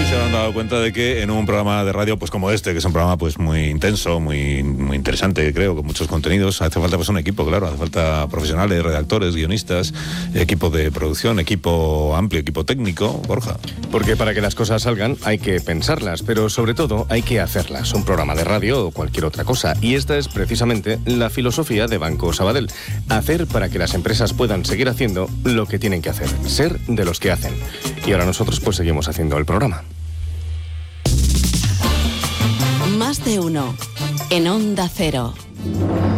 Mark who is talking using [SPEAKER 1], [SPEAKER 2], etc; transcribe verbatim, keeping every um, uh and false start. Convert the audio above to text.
[SPEAKER 1] se habrán dado cuenta de que en un programa de radio pues como este, que es un programa pues muy intenso, muy, muy interesante, creo, con muchos contenidos, hace falta pues un equipo, claro, hace falta profesionales, redactores, guionistas, equipo de producción, equipo amplio, equipo técnico, Borja.
[SPEAKER 2] Porque para que las cosas salgan hay que pensarlas, pero sobre todo hay que hacerlas, un programa de radio o cualquier otra cosa, y esta es precisamente la filosofía de Banco Sabadell, hacer para que las empresas puedan seguir haciendo lo que tienen que hacer, ser de los que hacen. Y ahora nosotros pues seguimos haciendo el programa.
[SPEAKER 3] Más de uno en Onda Cero.